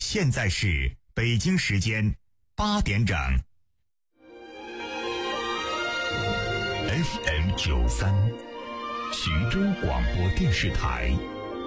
现在是北京时间8点整。 FM93，徐州广播电视台。